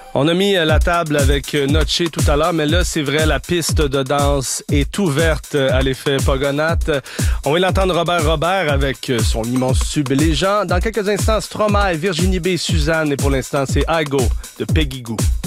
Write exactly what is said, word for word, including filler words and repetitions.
On a mis la table avec Notché tout à l'heure, mais là, c'est vrai, la piste de danse est ouverte à l'effet Pogonath. On va l'entendre Robert Robert avec son immense tube Les gens. Dans quelques instants, Stromae, Virginie B, Suzanne. Et pour l'instant, c'est I Go de Peggy Gou.